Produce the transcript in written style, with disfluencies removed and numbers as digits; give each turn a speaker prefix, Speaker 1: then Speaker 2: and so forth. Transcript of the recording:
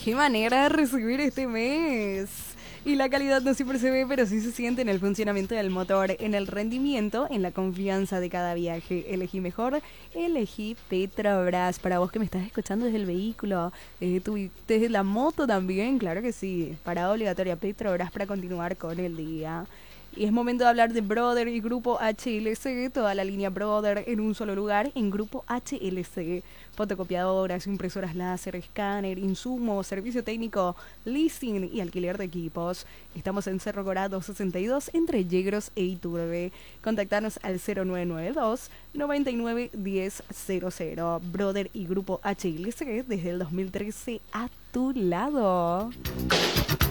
Speaker 1: Qué manera de recibir este mes. Y la calidad no siempre se ve, pero sí se siente en el funcionamiento del motor, en el rendimiento, en la confianza de cada viaje. Elegí mejor, elegí Petrobras. Para vos que me estás escuchando desde el vehículo, desde la moto también, claro que sí. Parada obligatoria Petrobras para continuar con el día. Y es momento de hablar de Brother y Grupo HLC, toda la línea Brother en un solo lugar, en Grupo HLC. Fotocopiadoras, impresoras láser, escáner, insumos, servicio técnico, leasing y alquiler de equipos. Estamos en Cerro Corado 62 entre Yegros e Iturbe. Contactanos al 0992 99 1000. Brother y Grupo HLC desde el 2013 a tu lado.